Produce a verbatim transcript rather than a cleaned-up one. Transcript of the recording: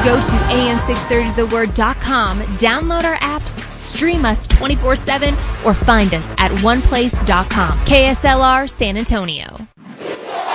Go to A M six thirty the word dot com, download our apps, stream us twenty-four seven, or find us at one place dot com. K S L R San Antonio.